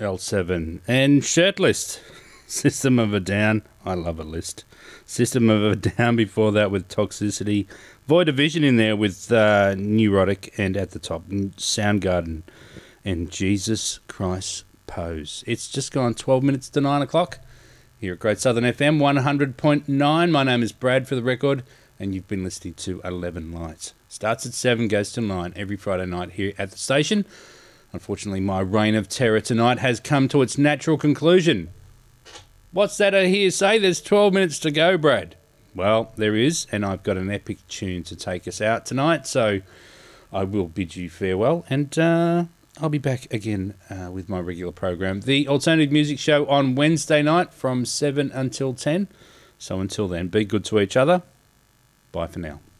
L7 and Shirtlist. System of a Down. I love a list. System of a Down before that with Toxicity. Void of Vision in there with Neurotic, and at the top Soundgarden and Jesus Christ Pose. It's just gone 12 minutes to 9 o'clock here at Great Southern FM 100.9. My name is Brad for the record, and you've been listening to 11 Lights. Starts at 7, goes till 9 every Friday night here at the station. Unfortunately, my reign of terror tonight has come to its natural conclusion. What's that I hear say? There's 12 minutes to go, Brad. Well, there is, and I've got an epic tune to take us out tonight, so I will bid you farewell, and I'll be back again with my regular program, the Alternative Music Show, on Wednesday night from 7 until 10. So until then, be good to each other. Bye for now.